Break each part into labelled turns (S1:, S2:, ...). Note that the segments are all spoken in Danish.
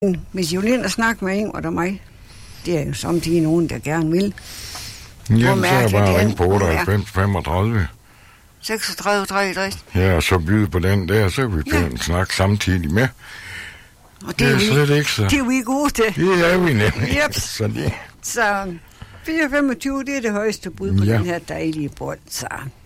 S1: Hvis I vil ind og snakke med Ingrid og mig, det er jo samtidig nogen, der gerne vil.
S2: Jamen, så er jeg bare ringe på 98 35.
S1: 36 63.
S2: Ja, og så byde på den der, så kan vi snakke samtidig med.
S1: Og det er
S2: slet ikke så.
S1: Det er vi gode til.
S2: Det er vi nemlig.
S1: Yep.
S2: Så
S1: 4,25, det er det højeste bud på den her dejlige bold. Så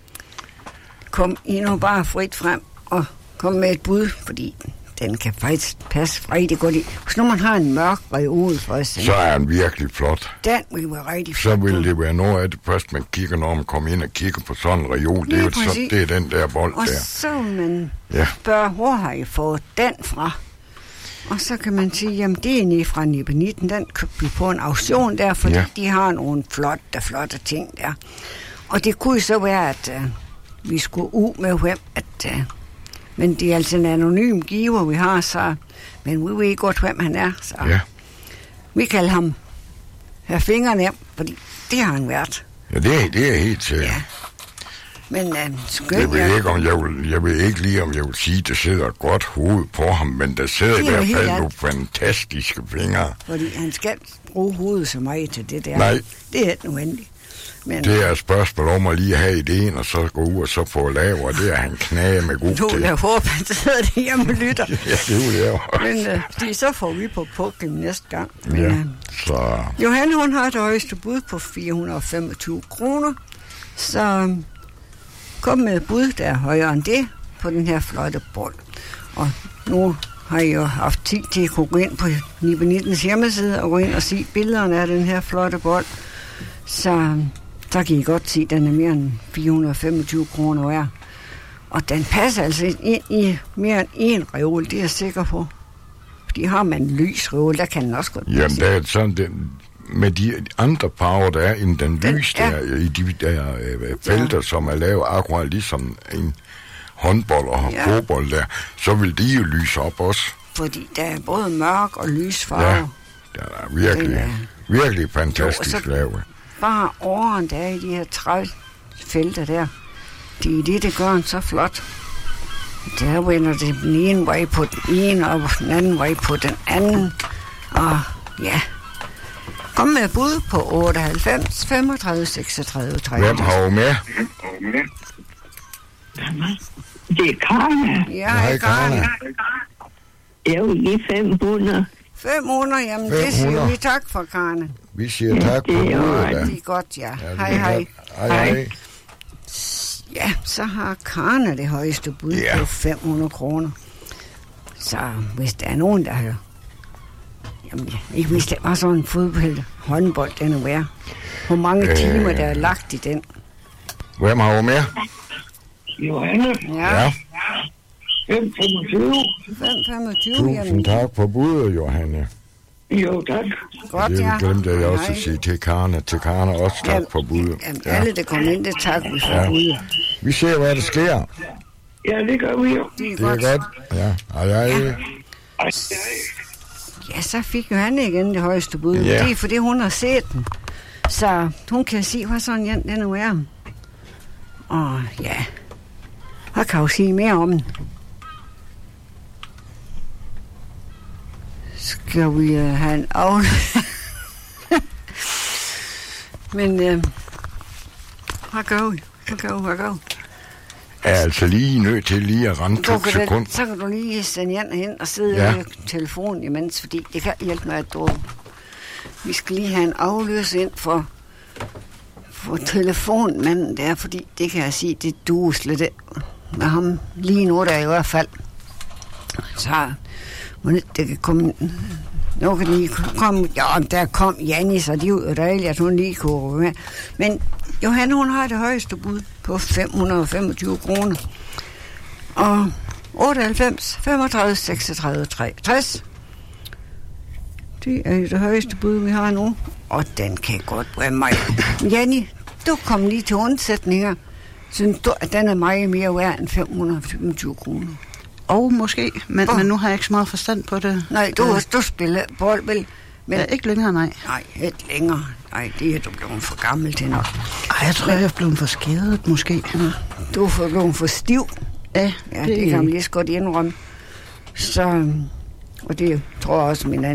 S1: kom I nu bare frit frem og kom med et bud, fordi den kan faktisk passe rigtig godt i. Hvis nu man har en mørk reol for os,
S2: så er den virkelig flot.
S1: Den vil være rigtig
S2: flot. Så vil det være noget af det først, man kigger, når man kommer ind og kigger på sådan en reol. Det er jo det er den der bold
S1: og
S2: der.
S1: Og så man spørge, hvor har I fået den fra? Og så kan man sige, jamen det er nede fra Nibbenitten, den købte vi på en auktion der, fordi de har nogle flotte ting der. Og det kunne så være, at vi skulle ud med hvem, men det er altså en anonym giver, vi har, så, men vi ved godt, hvem han er. Så vi kalder ham Herr Fingernem, fordi det har han været.
S2: Ja, det er helt sikkert. Ja.
S1: Men
S2: jeg ved ikke lige, om jeg vil sige, at der sidder et godt hoved på ham, men der sidder i hvert fald nogle fantastiske fingre.
S1: Fordi han skal bruge hovedet så meget til det der.
S2: Nej.
S1: Det er ikke nødvendigt. Men
S2: det er et spørgsmål om at lige have ideen, og så gå ud og så få lavet, og det er han knage med god til.
S1: Jeg håber, han sidder det hjemme og lytter.
S2: Ja, det vil jeg også.
S1: Men så får vi på puklen næste gang.
S2: Men, så
S1: Johan, hun har det højeste bud på 425 kroner, så kom med et bud, der er højere end det, på den her flotte bold. Og nu har jeg jo haft tid til at kunne gå ind på Nibbenittens hjemmeside og gå ind og se billederne af den her flotte bold. Så kan I godt se, at den er mere end 425 kroner værd. Og den passer altså ind i mere end en reol, det er jeg sikker på. Fordi har man en lys reol, der kan den også godt passe.
S2: Jamen, der er sådan med de andre farver, der er i den lys der, i de der felter, som er lavet akkurat ligesom en håndbold og fodbold der, så vil de jo lyse op også.
S1: Fordi der er både mørk og lys farve.
S2: Ja, det er virkelig fantastisk lavet.
S1: Bare åren, der er i de her træfelter der, det er det, der gør den så flot. Der vender det den ene vej på den ene, og den anden vej på den anden. Og kom med bud på 98, 35, 36, 30.
S2: Hvem har du med?
S3: Det er Karne.
S1: Ja, hej Karne.
S3: Jeg vil give 500.
S1: 500, jamen 500. Det siger vi tak for, Karne.
S2: Vi siger tak for det.
S1: Det er godt, ja. Hej. Ja, så har Karne det højeste bud på 500 kroner. Så hvis der er nogen, der har... Jamen, ikke hvis det var sådan en fodbold, håndbold, den er værd. Hvor mange timer, der er lagt i den.
S2: Hvem har du med?
S3: Johanne.
S1: Ja.
S3: 525.
S1: 525,
S2: Tusind tak for budet, Johanne.
S3: Jo, tak.
S1: Godt,
S2: det glemte jeg også at sige til Karne. Til Karne også tak for budet.
S1: Jamen, alle, der kommer ind, det tak vi for budet.
S2: Vi ser, hvad der sker.
S3: Ja, det gør vi jo.
S1: Det er
S2: godt. Ja, hej.
S1: Ja, så fik Johanne igen det højeste bud. Det er fordi, hun har set den. Så hun kan sige, hvad sådan en den nu er. Og hvad kan jo sige mere om den? Skal vi have en avl? Men hvad gør vi?
S2: Er altså lige nødt til lige at rende 2 sekunder.
S1: Så kan du lige sende Jan hen og sidde med telefonen imens, fordi det kan hjælpe mig, at vi skal lige have en afløs ind for telefonmanden der, fordi det kan jeg sige, det duer slet ikke med ham lige nu, der i hvert fald. Så det kan komme... Nu kan lige komme... Ja, der kom Janni, så det er jo dejligt, at hun lige kunne med. Men Johanne, hun har det højeste bud på 525 kroner. Og 98, 35, 36, 63. Det er det højeste bud, vi har nu. Og den kan godt være mig. Janni, du kom lige til undsætninger. Synes du, at den er meget mere værd end 525 kroner?
S4: Og måske, men nu har jeg ikke så meget forstand på det.
S1: Nej, du spiller bold, vel?
S4: Men ikke længere, nej.
S1: Nej, ikke længere. Nej, det er du blevet for gammel til nok.
S4: Ej, jeg tror, jeg er blevet for skadet, måske.
S1: Du er blevet for stiv.
S4: Ja,
S1: det kan man lige så godt indrømme. Så Og det tror jeg også min